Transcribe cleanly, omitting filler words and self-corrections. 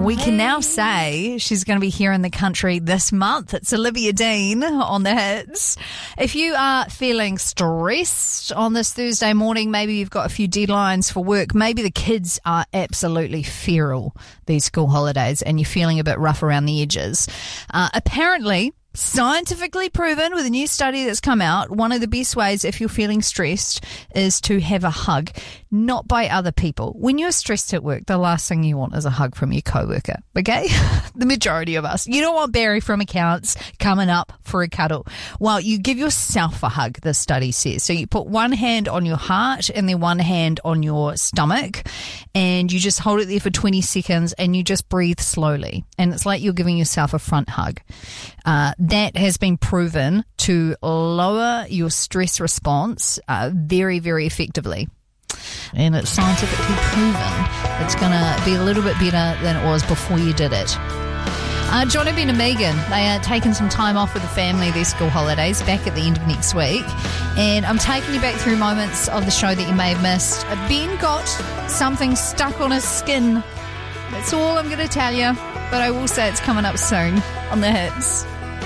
We can now say she's going to be here in the country this month. It's Olivia Dean on the hits. If you are feeling stressed on this Thursday morning, maybe you've got a few deadlines for work, maybe the kids are absolutely feral these school holidays and you're feeling a bit rough around the edges. Apparently, scientifically proven with a new study that's come out, one of the best ways if you're feeling stressed is to have a hug, not by other people. When you're stressed at work, the last thing you want is a hug from your coworker, okay? The majority of us. You don't want Barry from accounts coming up for a cuddle. Well, you give yourself a hug, the study says. So you put one hand on your heart and then one hand on your stomach and you just hold it there for 20 seconds and you just breathe slowly. And it's like you're giving yourself a front hug. That has been proven to lower your stress response very, very effectively. And it's scientifically proven it's going to be a little bit better than it was before you did it. Johnny, Ben and Megan, they are taking some time off with the family, their school holidays, back at the end of next week. And I'm taking you back through moments of the show that you may have missed. Ben got something stuck on his skin. That's all I'm going to tell you. But I will say it's coming up soon on the hits.